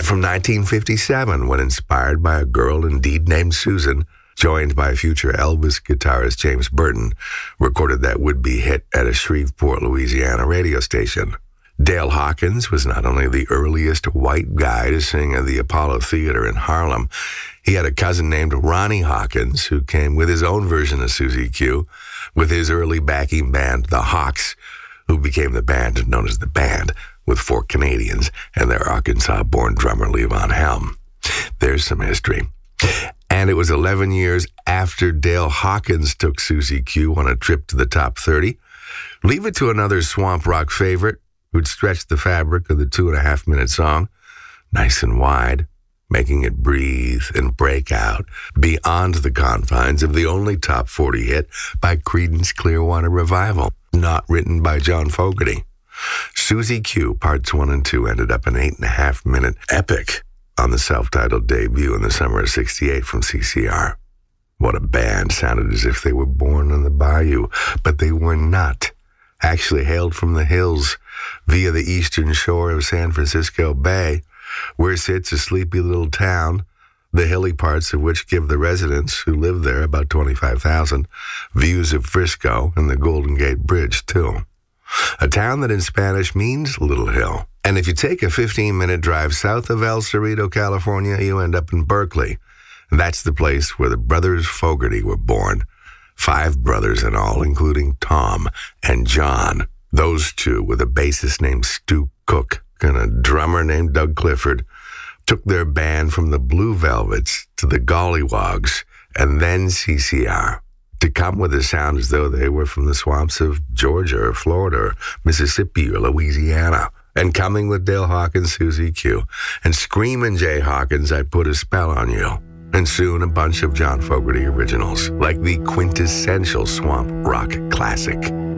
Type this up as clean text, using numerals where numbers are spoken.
from 1957 when, inspired by a girl indeed named Susan, joined by future Elvis guitarist James Burton, recorded that would-be hit at a Shreveport, Louisiana radio station. Dale Hawkins was not only the earliest white guy to sing at the Apollo Theater in Harlem, he had a cousin named Ronnie Hawkins who came with his own version of Susie Q with his early backing band, the Hawks, who became the band known as The Band, with 4 Canadians and their Arkansas-born drummer Levon Helm. There's some history. And it was 11 years after Dale Hawkins took Susie Q on a trip to the top 30. Leave it to another swamp rock favorite who'd stretch the fabric of the 2.5-minute song, nice and wide, making it breathe and break out beyond the confines of the only top 40 hit by Creedence Clearwater Revival, not written by John Fogerty. Susie Q, parts 1 and 2, ended up an 8.5-minute epic on the self-titled debut in the summer of '68 from CCR. What a band. Sounded as if they were born on the bayou, but they were not. Actually hailed from the hills via the eastern shore of San Francisco Bay, where sits a sleepy little town, the hilly parts of which give the residents who live there, about 25,000, views of Frisco and the Golden Gate Bridge, too. A town that in Spanish means Little Hill. And if you take a 15-minute drive south of El Cerrito, California, you end up in Berkeley. And that's the place where the brothers Fogerty were born. 5 brothers in all, including Tom and John. Those 2, with a bassist named Stu Cook and a drummer named Doug Clifford, took their band from the Blue Velvets to the Gollywogs and then CCR, to come with a sound as though they were from the swamps of Georgia or Florida or Mississippi or Louisiana. And coming with Dale Hawkins, Susie Q, and screaming Jay Hawkins, I Put a Spell on You. And soon a bunch of John Fogerty originals, like the quintessential swamp rock classic,